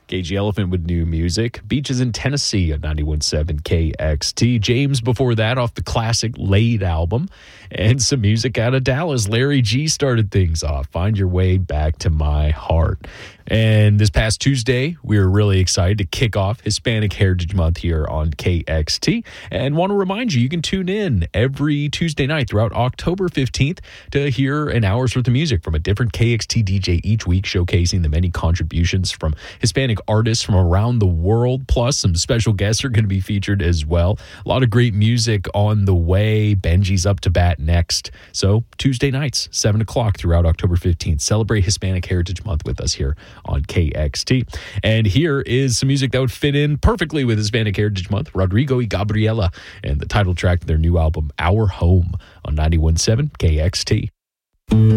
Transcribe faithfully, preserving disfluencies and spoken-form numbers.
Cagey Elephant with new music. Beaches in Tennessee at ninety-one point seven K X T. James before that off the classic Late album. And some music out of Dallas. Larry G started things off. Find Your Way Back to My Heart. And this past Tuesday, we were really excited to kick off Hispanic Heritage Month here on K X T. And want to remind you, you can tune in every Tuesday night throughout October fifteenth to hear an hour's worth of music from a different K X T D J each week, showcasing the many contributions from Hispanic artists from around the world. Plus, some special guests are going to be featured as well. A lot of great music on the way. Benji's up to bat next. So Tuesday nights, seven o'clock throughout October fifteenth. Celebrate Hispanic Heritage Month with us here on K X T. And here is some music that would fit in perfectly with Hispanic Heritage Month. Rodrigo y Gabriela and the title track to their new album, Our Home, on ninety-one point seven K X T.